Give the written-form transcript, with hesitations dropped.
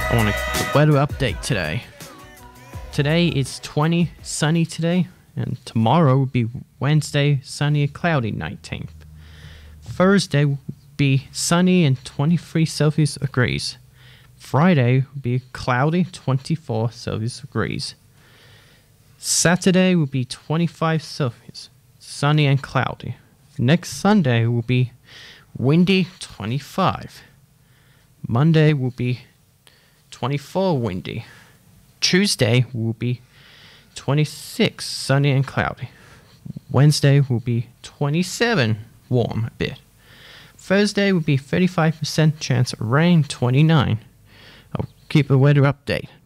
I want the weather update today. Today is 20, sunny today, and tomorrow will be Wednesday, sunny and cloudy 19th. Thursday will be sunny and 23 Celsius degrees. Friday will be cloudy, 24 Celsius degrees. Saturday will be 25 Celsius, sunny and cloudy. Next Sunday will be windy, 25. Monday will be 24 windy. Tuesday will be 26 sunny and cloudy. Wednesday will be 27 warm a bit. Thursday will be 35% chance of rain, 29. I'll keep a weather update.